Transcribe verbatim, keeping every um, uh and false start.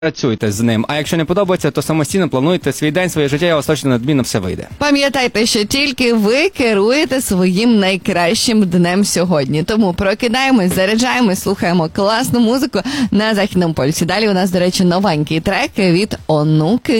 працюйте з ним. А якщо не подобається, то самостійно плануйте свій день, своє життя, і у вас точно надмінно все вийде. Пам'ятайте, що тільки ви керуєте своїм найкращим днем сьогодні. Тому прокидаємось, заряджаємось, слухаємо класну музику на Західному полюсі. Далі у нас, до речі, новенький трек від Онуки.